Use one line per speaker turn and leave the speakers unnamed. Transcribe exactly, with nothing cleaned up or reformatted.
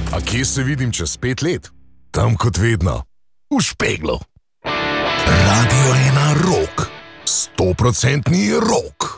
A kje se vidim čez pet let? Tam kot vedno, v Špeglu. Radio ena Rock, stoprocentni rock.